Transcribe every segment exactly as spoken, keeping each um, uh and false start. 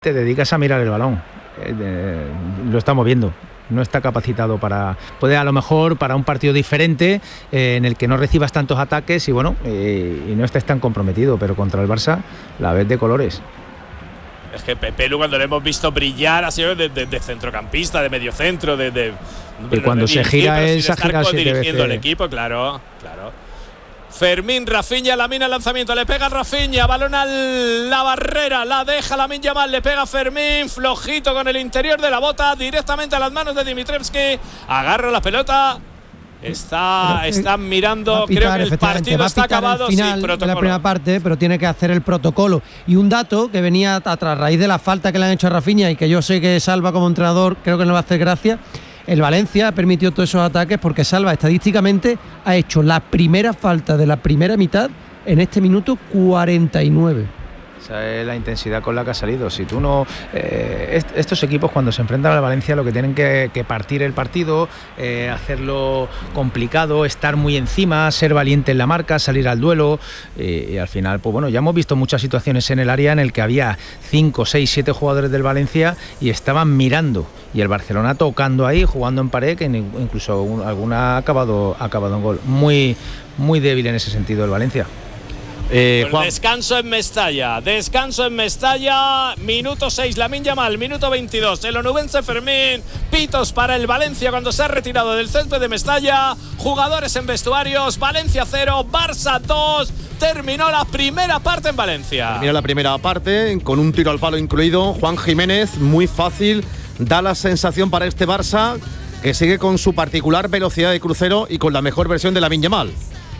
te dedicas a mirar el balón. Eh, eh, lo estamos viendo. No está capacitado para... Puede a lo mejor para un partido diferente eh, en el que no recibas tantos ataques y bueno, eh, y no estés tan comprometido, pero contra el Barça la ves de colores. Es que Pepelu, cuando lo hemos visto brillar, ha sido de, de, de centrocampista, de mediocentro, de, de y cuando de se dirigir, gira es esa gira dirigiendo el equipo, claro, claro. Fermín, Rafinha, Lamine al lanzamiento, le pega Rafinha, balón a la barrera, la deja Lamine Yamal, le pega Fermín, flojito con el interior de la bota, directamente a las manos de Dimitrievski, agarra la pelota, está, están mirando, pitar, creo que el partido está acabado, el final sí, de la primera parte, pero tiene que hacer el protocolo. Y un dato que venía a raíz de la falta que le han hecho a Rafinha y que yo sé que Salva como entrenador creo que no va a hacer gracia. El Valencia ha permitido todos esos ataques porque Salva estadísticamente ha hecho la primera falta de la primera mitad en este minuto cuarenta y nueve. Esa es la intensidad con la que ha salido. Si tú no... Eh, est- estos equipos cuando se enfrentan al Valencia lo que tienen que, que partir el partido, eh, hacerlo complicado, estar muy encima, ser valiente en la marca, salir al duelo eh, y al final, pues bueno, ya hemos visto muchas situaciones en el área en el que había cinco, seis, siete jugadores del Valencia y estaban mirando y el Barcelona tocando ahí, jugando en pared, que incluso un, alguna ha acabado, ha acabado en gol. Muy, muy débil en ese sentido el Valencia. Eh, Juan. Descanso en Mestalla, descanso en Mestalla, minuto seis, Lamine Yamal, minuto veintidós, el onubense Fermín, pitos para el Valencia cuando se ha retirado del césped de Mestalla, jugadores en vestuarios, Valencia cero, Barça dos, terminó la primera parte en Valencia. Termina la primera parte con un tiro al palo incluido, Juan Jiménez, muy fácil, da la sensación para este Barça que sigue con su particular velocidad de crucero y con la mejor versión de Lamine Yamal.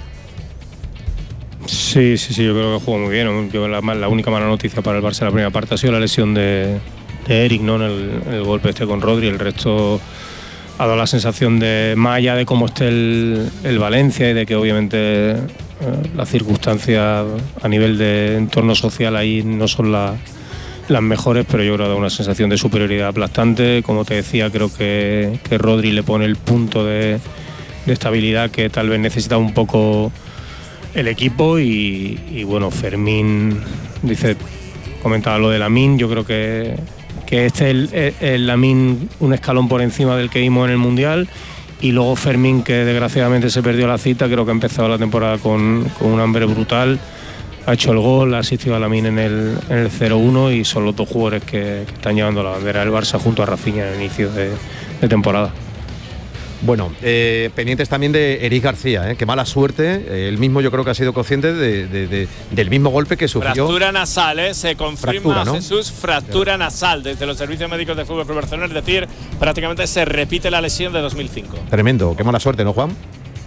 Sí, sí, sí, yo creo que jugó muy bien. Yo la, la única mala noticia para el Barça en la primera parte ha sido la lesión de, de Eric, ¿no? En el, el golpe este con Rodri. El resto ha dado la sensación de, más allá de cómo esté el, el Valencia y de que obviamente eh, las circunstancias a nivel de entorno social ahí no son la, las mejores, pero yo creo que ha dado una sensación de superioridad aplastante. Como te decía, creo que, que Rodri le pone el punto de, de estabilidad que tal vez necesita un poco el equipo y, y bueno, Fermín dice, comentaba lo de Lamine, yo creo que, que este es el, el, el Lamine un escalón por encima del que vimos en el Mundial y luego Fermín, que desgraciadamente se perdió la cita, creo que ha empezado la temporada con, con un hambre brutal, ha hecho el gol, ha asistido a Lamine en el, en el cero uno y son los dos jugadores que, que están llevando la bandera del Barça junto a Rafinha en el inicio de, de temporada. Bueno, eh, pendientes también de Eric García, ¿eh? Qué mala suerte. Eh, él mismo yo creo que ha sido consciente de, de, de, del mismo golpe que sufrió. Fractura nasal, ¿eh? Se confirma, fractura, ¿no? Jesús, fractura nasal desde los servicios médicos de Fútbol Club Barcelona, es decir, prácticamente se repite la lesión de dos mil cinco. Tremendo, qué mala suerte, ¿no, Juan?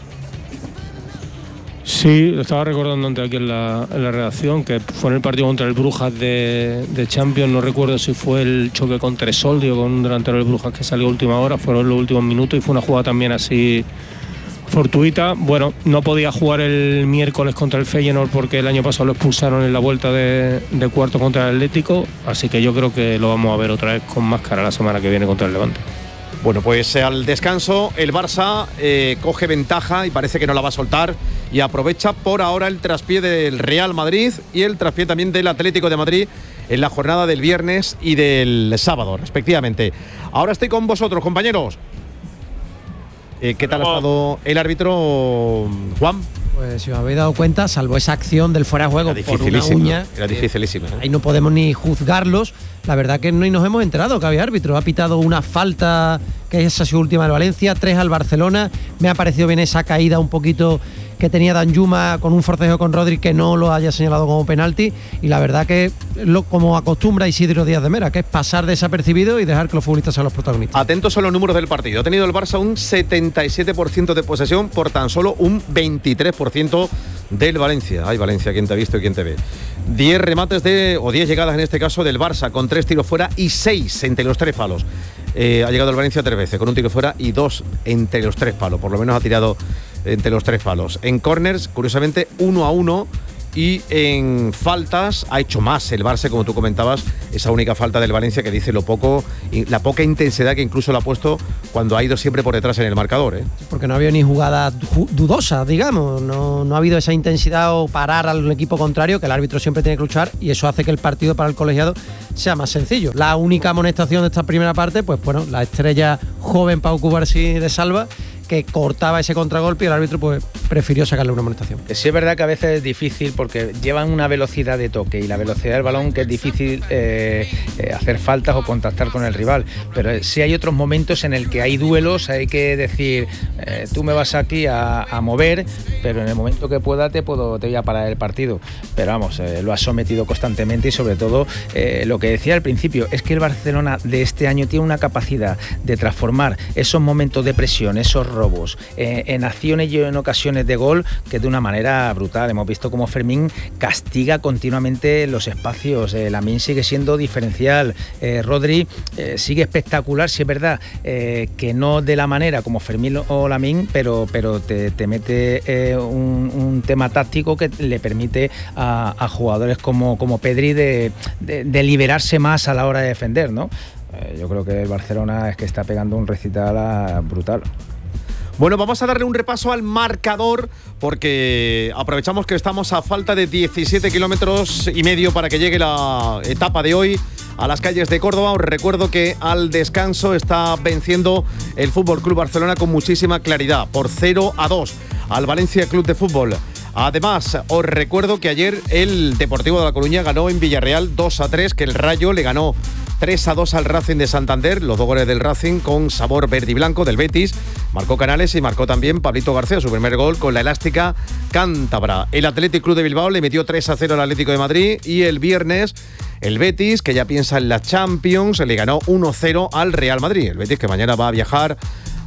Sí, lo estaba recordando antes aquí en la, en la redacción, que fue en el partido contra el Brujas de, de Champions, no recuerdo si fue el choque con Tresoldi o con un delantero del Brujas que salió a última hora, fueron los últimos minutos y fue una jugada también así fortuita. Bueno, no podía jugar el miércoles contra el Feyenoord porque el año pasado lo expulsaron en la vuelta de, de cuarto contra el Atlético, así que yo creo que lo vamos a ver otra vez con máscara la semana que viene contra el Levante. Bueno, pues al descanso el Barça eh, coge ventaja y parece que no la va a soltar y aprovecha por ahora el traspié del Real Madrid y el traspié también del Atlético de Madrid en la jornada del viernes y del sábado, respectivamente. Ahora estoy con vosotros, compañeros. Eh, ¿Qué tal ha estado el árbitro, Juan? Pues si os habéis dado cuenta, salvo esa acción del fuera de juego por una uña, era dificilísimo, ¿no? Ahí no podemos ni juzgarlos. La verdad que no nos hemos enterado que había árbitro. Ha pitado una falta, que es su última del Valencia, tres al Barcelona. Me ha parecido bien esa caída un poquito que tenía Danjuma con un forcejeo con Rodri, que no lo haya señalado como penalti. Y la verdad que, lo, como acostumbra Isidro Díaz de Mera, que es pasar desapercibido y dejar que los futbolistas sean los protagonistas. Atentos a los números del partido. Ha tenido el Barça un setenta y siete por ciento de posesión por tan solo un veintitrés por ciento del Valencia. Ay, Valencia, ¿quién te ha visto y quién te ve? diez remates de, o diez llegadas en este caso del Barça, con tres tiros fuera y seis entre los tres palos. Eh, ha llegado el Valencia tres veces, con un tiro fuera y dos entre los tres palos. Por lo menos ha tirado entre los tres palos. En corners, curiosamente, uno a uno y en faltas ha hecho más el Barça, como tú comentabas, esa única falta del Valencia que dice lo poco, la poca intensidad que incluso lo ha puesto cuando ha ido siempre por detrás en el marcador, ¿eh? Porque no ha habido ni jugadas dudosas, digamos, no, no ha habido esa intensidad o parar al equipo contrario, que el árbitro siempre tiene que luchar, y eso hace que el partido para el colegiado sea más sencillo. La única amonestación de esta primera parte, pues bueno, la estrella joven Pau Cubarsí de Salva, que cortaba ese contragolpe y el árbitro pues prefirió sacarle una amonestación. Sí es verdad que a veces es difícil porque llevan una velocidad de toque y la velocidad del balón que es difícil eh, eh, hacer faltas o contactar con el rival, pero sí hay otros momentos en el que hay duelos, hay que decir eh, tú me vas aquí a, a mover, pero en el momento que pueda te puedo te voy a parar el partido, pero vamos, eh, lo ha sometido constantemente y sobre todo eh, lo que decía al principio es que el Barcelona de este año tiene una capacidad de transformar esos momentos de presión, esos robos, eh, en acciones y en ocasiones de gol, que de una manera brutal. Hemos visto cómo Fermín castiga continuamente los espacios, eh, Lamine sigue siendo diferencial, eh, Rodri eh, sigue espectacular, si es verdad eh, que no de la manera como Fermín o Lamine, pero, pero te, te mete eh, un, un tema táctico que le permite a, a jugadores como, como Pedri de, de, de liberarse más a la hora de defender, ¿no? Eh, yo creo que el Barcelona es que está pegando un recital brutal. Bueno, vamos a darle un repaso al marcador porque aprovechamos que estamos a falta de diecisiete kilómetros y medio para que llegue la etapa de hoy a las calles de Córdoba. Os recuerdo que al descanso está venciendo el F C Barcelona con muchísima claridad por cero a dos al Valencia Club de Fútbol. Además, os recuerdo que ayer el Deportivo de La Coruña ganó en Villarreal dos a tres, que el Rayo le ganó tres a dos al Racing de Santander, los dos goles del Racing con sabor verde y blanco del Betis. Marcó Canales y marcó también Pablito García, su primer gol con la elástica cántabra. El Athletic Club de Bilbao le metió tres a cero al Atlético de Madrid y el viernes el Betis, que ya piensa en la Champions, le ganó uno cero al Real Madrid. El Betis que mañana va a viajar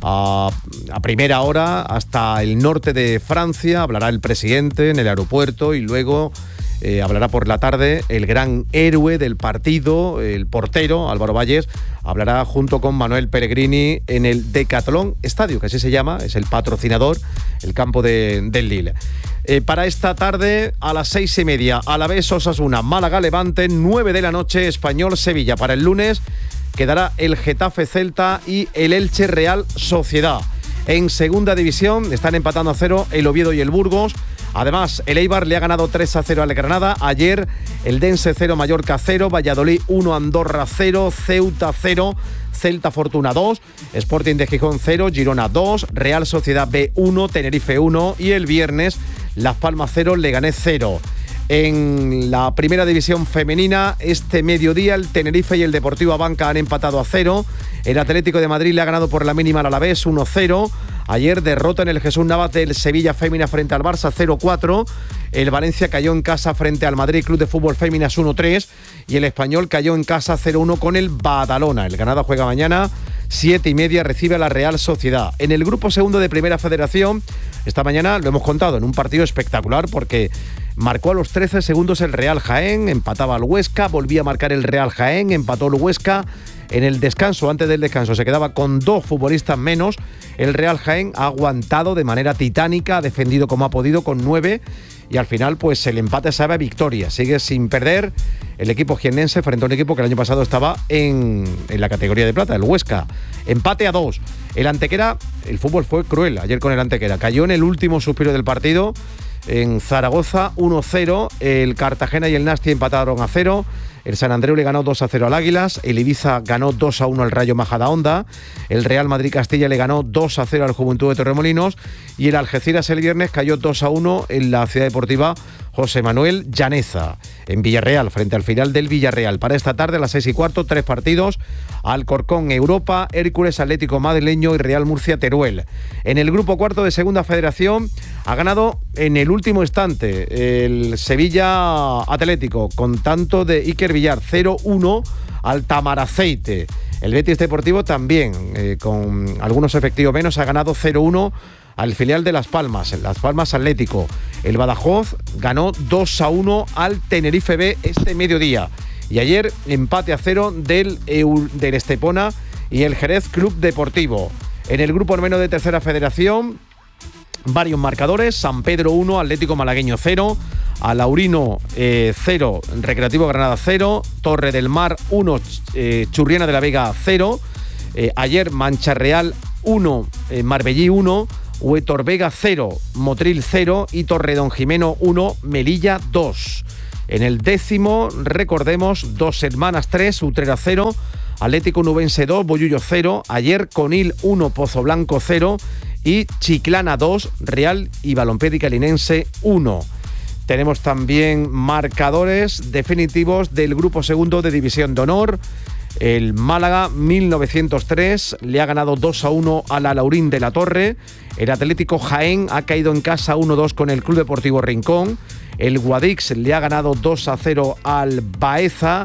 A, a primera hora hasta el norte de Francia, hablará el presidente en el aeropuerto y luego eh, hablará por la tarde el gran héroe del partido, el portero Álvaro Valles, hablará junto con Manuel Pellegrini en el Decathlon Estadio, que así se llama, es el patrocinador, el campo de, del Lille. Eh, para esta tarde a las seis y media, Alavés Osasuna, Málaga Levante, nueve de la noche, Español Sevilla. Para el lunes quedará el Getafe Celta y el Elche Real Sociedad. En segunda división están empatando a cero el Oviedo y el Burgos. Además, el Eibar le ha ganado tres a cero al Granada. Ayer el Dense cero, Mallorca cero, Valladolid uno, Andorra cero, Ceuta cero, Celta Fortuna dos, Sporting de Gijón cero, Girona dos, Real Sociedad B uno, Tenerife uno y el viernes Las Palmas cero, Leganés cero. En la primera división femenina, este mediodía el Tenerife y el Deportivo Abanca han empatado a cero. El Atlético de Madrid le ha ganado por la mínima al Alavés uno cero. Ayer derrota en el Jesús Navas del Sevilla Fémina frente al Barça cero cuatro. El Valencia cayó en casa frente al Madrid Club de Fútbol Féminas uno tres. Y el Español cayó en casa cero uno con el Badalona. El Granada juega mañana, siete y media, recibe a la Real Sociedad. En el grupo segundo de Primera Federación, esta mañana lo hemos contado en un partido espectacular porque marcó a los trece segundos el Real Jaén, empataba al Huesca, volvía a marcar el Real Jaén, empató el Huesca. En el descanso, antes del descanso, se quedaba con dos futbolistas menos. El Real Jaén ha aguantado de manera titánica, ha defendido como ha podido con nueve y al final pues el empate sabe a victoria. Sigue sin perder el equipo jiennense frente a un equipo que el año pasado estaba en, en la categoría de plata, el Huesca. Empate a dos. El Antequera, el fútbol fue cruel ayer con el Antequera. Cayó en el último suspiro del partido en Zaragoza uno cero. El Cartagena y el Nasti empataron a cero. El San Andreu le ganó dos a cero al Águilas, el Ibiza ganó dos a uno al Rayo Majadahonda, el Real Madrid Castilla le ganó dos a cero al Juventud de Torremolinos y el Algeciras el viernes cayó dos a uno en la Ciudad Deportiva José Manuel Llaneza, en Villarreal, frente al final del Villarreal. Para esta tarde a las seis y cuarto, tres partidos: Alcorcón Europa, Hércules Atlético Madrileño y Real Murcia Teruel. En el grupo cuarto de Segunda Federación ha ganado en el último instante el Sevilla Atlético con tanto de Iker Villar, cero uno al Tamaraceite. El Betis Deportivo también, eh, con algunos efectivos menos, ha ganado cero uno al filial de Las Palmas, Las Palmas Atlético. El Badajoz ganó dos a uno al Tenerife B este mediodía. Y ayer empate a cero del, del Estepona y el Jerez Club Deportivo. En el grupo hermano de Tercera Federación, varios marcadores: San Pedro uno, Atlético Malagueño cero, Alaurino eh, cero, Recreativo Granada cero, Torre del Mar uno, eh, Churriana de la Vega cero, eh, ayer Mancha Real uno, eh, Marbellí uno, Huetor Vega cero, Motril cero y Torredonjimeno uno, Melilla dos. En el décimo, recordemos, Dos Hermanas tres, Utrera cero, Atlético Nubense dos, Bollullo cero, ayer Conil uno, Pozo Blanco cero y Chiclana dos, Real y Balompédica Linense uno. Tenemos también marcadores definitivos del grupo segundo de División de Honor. El Málaga mil novecientos tres le ha ganado dos a uno al Alaurín de la Torre. El Atlético Jaén ha caído en casa uno dos con el Club Deportivo Rincón. El Guadix le ha ganado dos a cero al Baeza.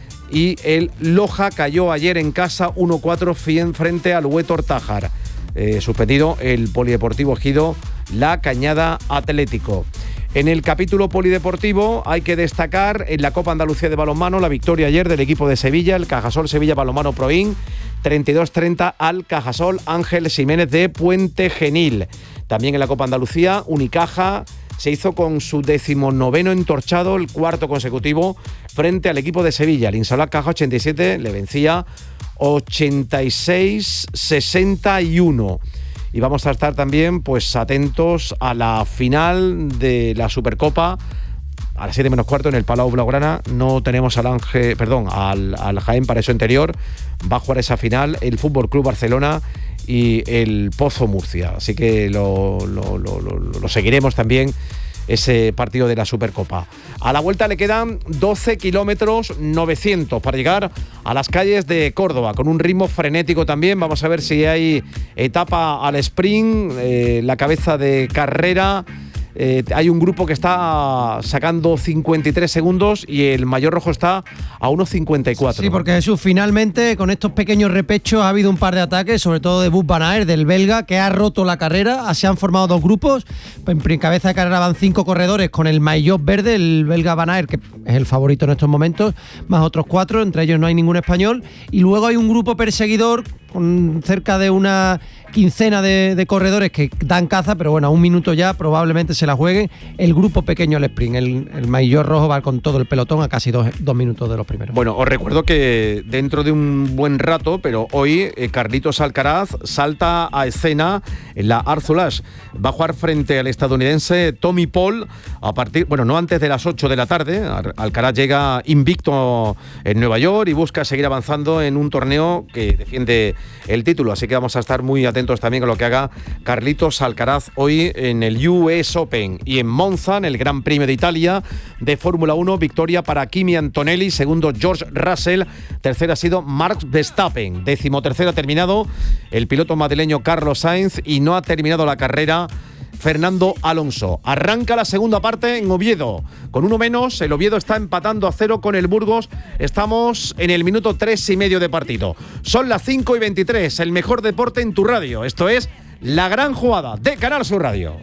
Y el Loja cayó ayer en casa uno cuatro frente al Huetor Tájar. Eh, suspendido el Polideportivo Ejido La Cañada Atlético. En el capítulo polideportivo hay que destacar en la Copa Andalucía de Balonmano la victoria ayer del equipo de Sevilla, el Cajasol Sevilla Balonmano Proin, treinta y dos treinta al Cajasol Ángel Jiménez de Puente Genil. También en la Copa Andalucía, Unicaja se hizo con su decimonoveno entorchado, el cuarto consecutivo, frente al equipo de Sevilla. El Insalac Caja ochenta y siete le vencía ochenta y seis sesenta y uno. Y vamos a estar también pues atentos a la final de la Supercopa a las siete menos cuarto en el Palau Blaugrana. No tenemos al Ángel, perdón, al, al Jaén para eso interior. Va a jugar esa final el Fútbol Club Barcelona y el Pozo Murcia. Así que lo, lo, lo, lo, lo seguiremos también, ese partido de la Supercopa. A la vuelta le quedan doce kilómetros novecientos para llegar a las calles de Córdoba, con un ritmo frenético también. Vamos a ver si hay etapa al sprint, eh, la cabeza de carrera. Eh, hay un grupo que está sacando cincuenta y tres segundos y el Mayor Rojo está a uno cincuenta y cuatro. Sí, porque Jesús, finalmente con estos pequeños repechos ha habido un par de ataques, sobre todo de Wout van Aert, del belga, que ha roto la carrera. Se han formado dos grupos. En cabeza de carrera van cinco corredores con el maillot verde, el belga Van Aert, que es el favorito en estos momentos, más otros cuatro, entre ellos no hay ningún español. Y luego hay un grupo perseguidor con cerca de una quincena de, de corredores que dan caza, pero bueno, a un minuto ya probablemente se la jueguen. El grupo pequeño, el sprint, el, el maillot rojo va con todo el pelotón a casi dos, dos minutos de los primeros. Bueno, os recuerdo que dentro de un buen rato, pero hoy eh, Carlitos Alcaraz salta a escena en la Arzulash. Va a jugar frente al estadounidense Tommy Paul a partir, bueno, no antes de las ocho de la tarde. Alcaraz llega invicto en Nueva York y busca seguir avanzando en un torneo que defiende el título, así que vamos a estar muy atentos también a lo que haga Carlitos Alcaraz hoy en el U S Open. Y en Monza, en el Gran Premio de Italia de Fórmula uno, victoria para Kimi Antonelli, segundo George Russell, tercero ha sido Max Verstappen, décimo tercero ha terminado el piloto madrileño Carlos Sainz y no ha terminado la carrera Fernando Alonso. Arranca la segunda parte en Oviedo. Con uno menos, el Oviedo está empatando a cero con el Burgos. Estamos en el minuto tres y medio de partido. Son las cinco y veintitrés. El mejor deporte en tu radio. Esto es La Gran Jugada de Canal Sur Radio.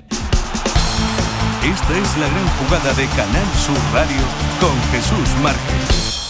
Esta es La Gran Jugada de Canal Sur Radio con Jesús Márquez.